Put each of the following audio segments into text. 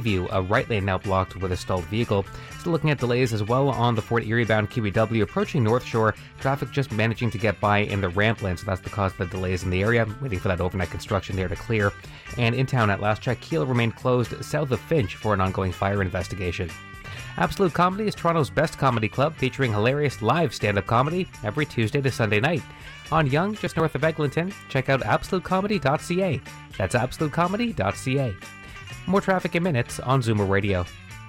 Bayview, a right lane now blocked with a stalled vehicle. Still looking at delays as well on the Fort Erie bound QEW approaching North Shore. Traffic just managing to get by in the ramp lane, so that's the cause of the delays in the area. Waiting for that overnight construction there to clear. And in town at last check, Kiel remained closed south of Finch for an ongoing fire investigation. Absolute Comedy is Toronto's best comedy club, featuring hilarious live stand-up comedy every Tuesday to Sunday night. On Yonge, just north of Eglinton, check out absolutecomedy.ca. That's absolutecomedy.ca. More traffic in minutes on Zoomer Radio.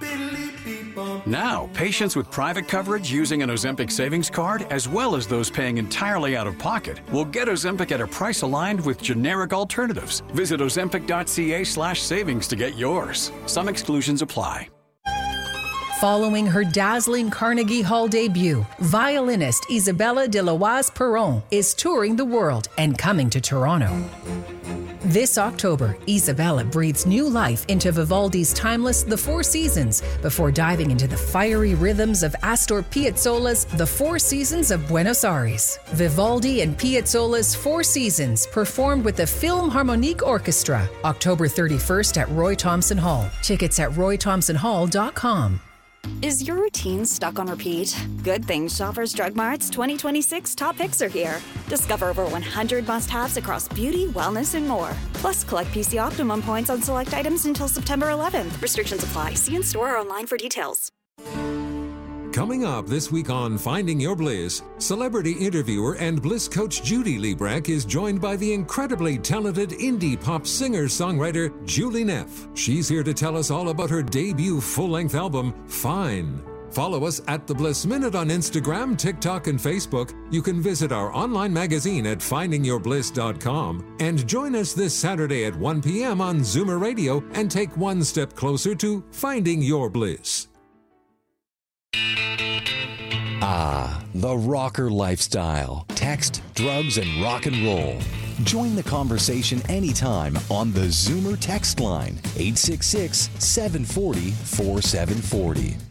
Now, patients with private coverage using an Ozempic savings card, as well as those paying entirely out of pocket, will get Ozempic at a price aligned with generic alternatives. Visit ozempic.ca/savings to get yours. Some exclusions apply. Following her dazzling Carnegie Hall debut, violinist Isabella de Loise Perron is touring the world and coming to Toronto. This October, Isabella breathes new life into Vivaldi's timeless The Four Seasons before diving into the fiery rhythms of Astor Piazzolla's The Four Seasons of Buenos Aires. Vivaldi and Piazzolla's Four Seasons performed with the Philharmonic Orchestra, October 31st at Roy Thomson Hall. Tickets at roythomsonhall.com. Is your routine stuck on repeat? Good thing Shoppers Drug Mart's 2026 top picks are here. Discover over 100 must-haves across beauty, wellness, and more. Plus, collect PC Optimum points on select items until September 11th. Restrictions apply. See in-store or online for details. Coming up this week on Finding Your Bliss, celebrity interviewer and Bliss coach Judy Liebrecht is joined by the incredibly talented indie pop singer-songwriter Julie Neff. She's here to tell us all about her debut full-length album, Fine. Follow us at The Bliss Minute on Instagram, TikTok, and Facebook. You can visit our online magazine at findingyourbliss.com and join us this Saturday at 1 p.m. on Zoomer Radio and take one step closer to finding your bliss. Ah, the rocker lifestyle. Text, drugs, and rock and roll. Join the conversation anytime on the Zoomer text line, 866-740-4740.